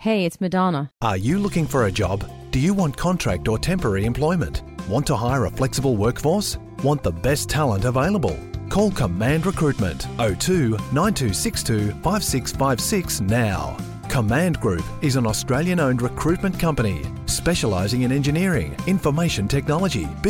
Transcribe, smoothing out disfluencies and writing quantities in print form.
Hey, it's Madonna. Are you looking for a job? Do you want contract or temporary employment? Want to hire a flexible workforce? Want the best talent available? Call Command Recruitment 02 9262 5656 now. Command Group is an Australian-owned recruitment company specialising in engineering, information technology,